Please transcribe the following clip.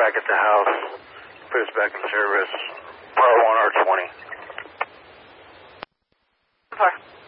back at the house. Put us back in service. R1, R20. 4.